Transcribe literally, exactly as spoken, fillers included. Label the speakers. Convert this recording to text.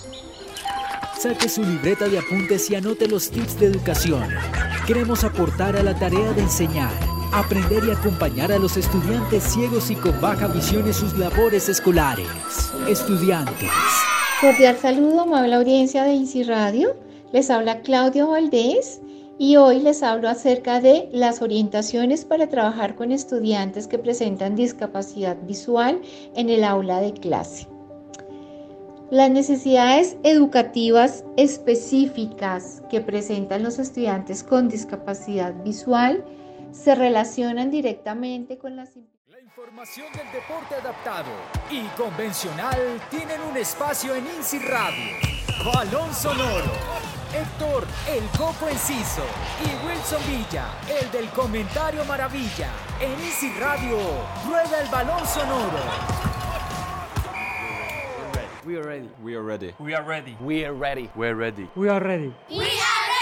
Speaker 1: Saque su libreta de apuntes y anote los tips de educación. Queremos aportar a la tarea de enseñar, aprender y acompañar a los estudiantes ciegos y con baja visión en sus labores escolares. Estudiantes.
Speaker 2: Cordial saludo, amable audiencia de INSI Radio. Les habla Claudia Valdés y hoy les hablo acerca de las orientaciones para trabajar con estudiantes que presentan discapacidad visual en el aula de clase. Las necesidades educativas específicas que presentan los estudiantes con discapacidad visual se relacionan directamente con las...
Speaker 1: La información del deporte adaptado y convencional tienen un espacio en INSI Radio. Balón sonoro. Héctor, el Coco Enciso, y Wilson Villa, el del comentario maravilla. En INSI Radio, rueda el balón sonoro.
Speaker 3: We are ready.
Speaker 4: We are ready.
Speaker 3: We are ready.
Speaker 4: We are ready.
Speaker 3: We are ready.
Speaker 4: We are ready.
Speaker 5: We